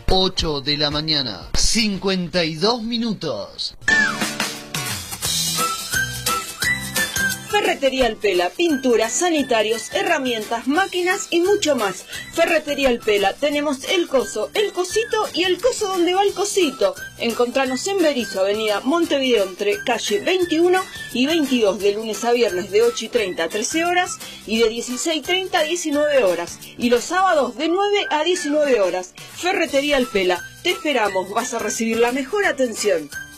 8 de la mañana, 52 minutos. Ferretería El Pela, pinturas, sanitarios, herramientas, máquinas y mucho más. Ferretería El Pela, tenemos el coso, el cosito y el coso donde va el cosito. Encontranos en Berizo, avenida Montevideo, entre calle 21 y 22, de lunes a viernes de 8:30 a 13 horas y de 16:30 a 19 horas. Y los sábados de 9 a 19 horas. Ferretería El Pela, te esperamos, vas a recibir la mejor atención.